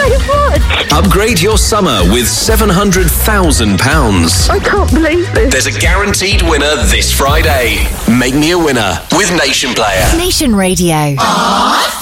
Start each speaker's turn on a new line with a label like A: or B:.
A: so much.
B: Upgrade your summer with £700,000.
A: I can't believe this.
B: There's a guaranteed winner this Friday. Make me a winner with Nation Player.
C: Nation Radio.